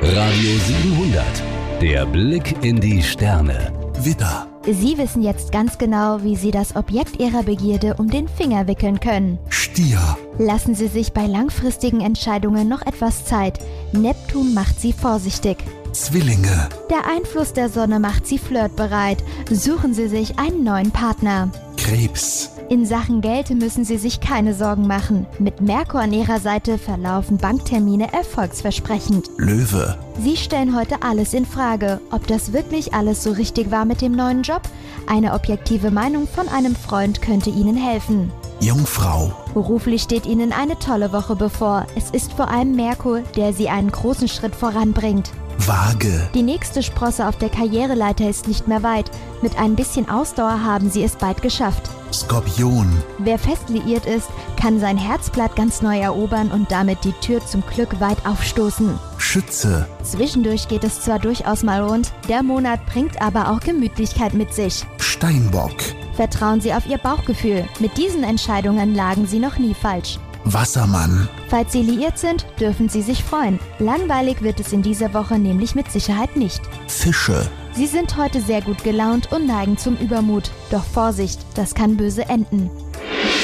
Radio 700. Der Blick in die Sterne. Widder. Sie wissen jetzt ganz genau, wie Sie das Objekt Ihrer Begierde um den Finger wickeln können. Stier. Lassen Sie sich bei langfristigen Entscheidungen noch etwas Zeit. Neptun macht Sie vorsichtig. Zwillinge. Der Einfluss der Sonne macht Sie flirtbereit. Suchen Sie sich einen neuen Partner. Krebs. In Sachen Geld müssen Sie sich keine Sorgen machen. Mit Merkur an Ihrer Seite verlaufen Banktermine erfolgsversprechend. Löwe. Sie stellen heute alles in Frage. Ob das wirklich alles so richtig war mit dem neuen Job? Eine objektive Meinung von einem Freund könnte Ihnen helfen. Jungfrau. Beruflich steht Ihnen eine tolle Woche bevor. Es ist vor allem Merkur, der Sie einen großen Schritt voranbringt. Waage. Die nächste Sprosse auf der Karriereleiter ist nicht mehr weit. Mit ein bisschen Ausdauer haben Sie es bald geschafft. Skorpion. Wer fest liiert ist, kann sein Herzblatt ganz neu erobern und damit die Tür zum Glück weit aufstoßen. Schütze. Zwischendurch geht es zwar durchaus mal rund, der Monat bringt aber auch Gemütlichkeit mit sich. Steinbock. Vertrauen Sie auf Ihr Bauchgefühl. Mit diesen Entscheidungen lagen Sie noch nie falsch. Wassermann. Falls Sie liiert sind, dürfen Sie sich freuen. Langweilig wird es in dieser Woche nämlich mit Sicherheit nicht. Fische. Sie sind heute sehr gut gelaunt und neigen zum Übermut. Doch Vorsicht, das kann böse enden.